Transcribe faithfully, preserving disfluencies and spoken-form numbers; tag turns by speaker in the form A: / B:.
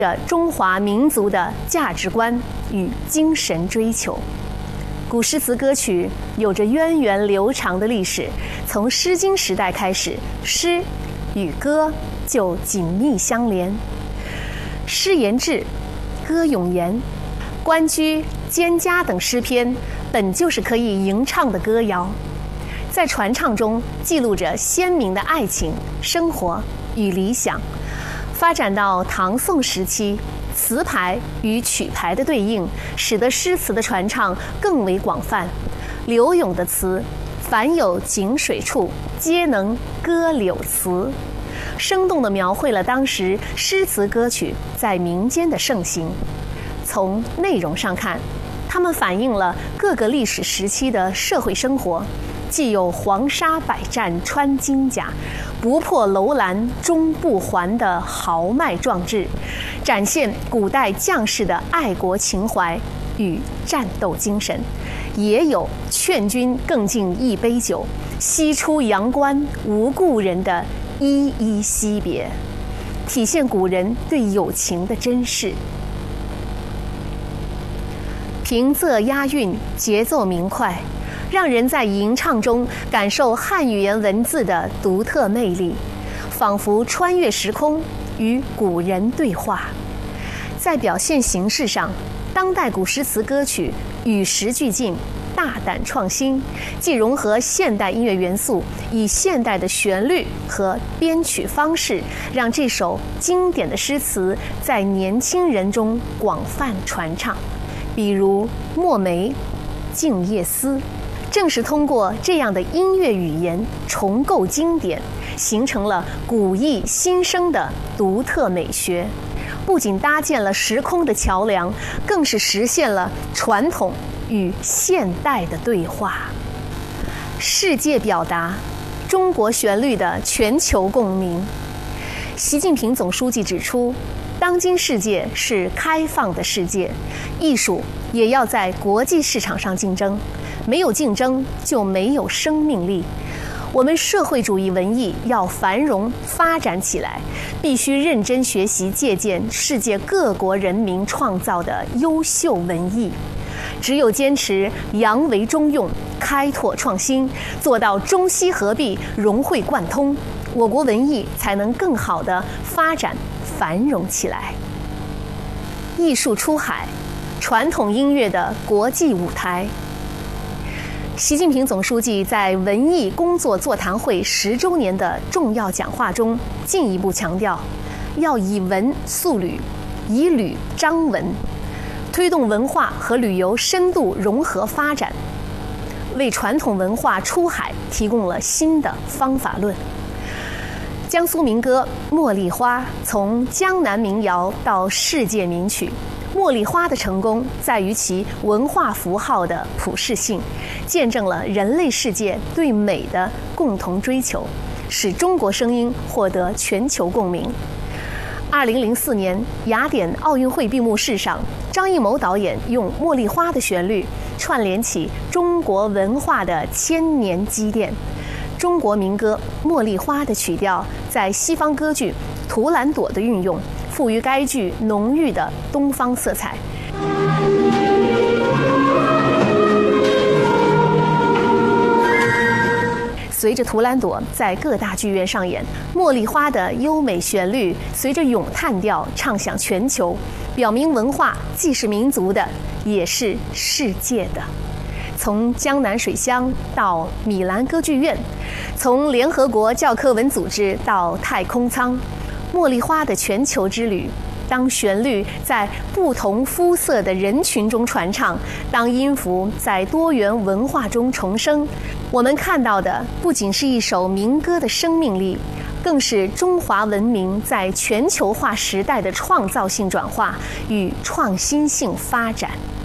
A: 着中华民族的价值观与精神追求。古诗词歌曲有着源远流长的历史，从《诗经》时代开始，诗与歌就紧密相连。诗言志，歌咏言，关雎、蒹葭等诗篇本就是可以吟唱的歌谣，在传唱中记录着鲜明的爱情、生活与理想。发展到唐宋时期，词牌与曲牌的对应，使得诗词的传唱更为广泛。柳永的词，凡有井水处，皆能歌柳词，生动地描绘了当时诗词歌曲在民间的盛行。从内容上看，它们反映了各个历史时期的社会生活，既有黄沙百战穿金甲，不破楼兰终不还的豪迈壮志，展现古代将士的爱国情怀与战斗精神，也有劝君更尽一杯酒，西出阳关无故人的依依惜别，体现古人对友情的珍视。平仄押韵，节奏明快，让人在吟唱中感受汉语言文字的独特魅力，仿佛穿越时空，与古人对话。在表现形式上，当代古诗词歌曲与时俱进，大胆创新，既融合现代音乐元素，以现代的旋律和编曲方式，让这首经典的诗词在年轻人中广泛传唱。比如墨梅、静夜思，正是通过这样的音乐语言重构经典，形成了古意新生的独特美学，不仅搭建了时空的桥梁，更是实现了传统与现代的对话。世界表达，中国旋律的全球共鸣。习近平总书记指出，当今世界是开放的世界，艺术也要在国际市场上竞争，没有竞争就没有生命力。我们社会主义文艺要繁荣发展起来，必须认真学习借鉴世界各国人民创造的优秀文艺。只有坚持扬为中用，开拓创新，做到中西合璧、融会贯通，我国文艺才能更好地发展繁荣起来。艺术出海，传统音乐的国际舞台。习近平总书记在文艺工作座谈会十周年的重要讲话中，进一步强调，要以文塑旅，以旅彰文，推动文化和旅游深度融合发展，为传统文化出海提供了新的方法论。江苏民歌《茉莉花》从江南民谣到世界名曲，茉莉花的成功在于其文化符号的普适性，见证了人类世界对美的共同追求，使中国声音获得全球共鸣。二零零四年雅典奥运会闭幕式上，张艺谋导演用《茉莉花》的旋律串联起中国文化的千年积淀。中国民歌《茉莉花》的曲调在西方歌剧《图兰朵》的运用，赋予该剧浓郁的东方色彩。随着《图兰朵》在各大剧院上演，《茉莉花》的优美旋律随着咏叹调唱响全球，表明文化既是民族的，也是世界的。从江南水乡到米兰歌剧院，从联合国教科文组织到太空舱，茉莉花的全球之旅，当旋律在不同肤色的人群中传唱，当音符在多元文化中重生，我们看到的不仅是一首民歌的生命力，更是中华文明在全球化时代的创造性转化与创新性发展。